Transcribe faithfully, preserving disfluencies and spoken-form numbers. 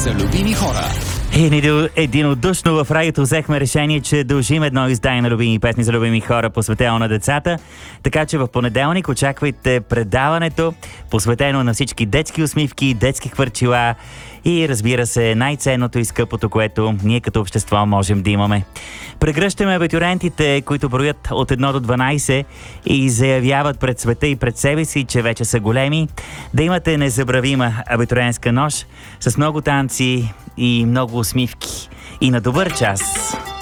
за любими хора. И единодушно в радиото взехме решение, че дължим едно издание на любими песни за любими хора, посветено на децата. Така че в понеделник очаквайте предаването, посветено на всички детски усмивки, детски хвърчила и, разбира се, най-ценното и скъпото, което ние като общество можем да имаме. Прегръщаме абитурентите, които броят от едно до дванайсет и заявяват пред света и пред себе си, че вече са големи. Да имате незабравима абитурентска нощ с много танци и много усмивки. И на добър час!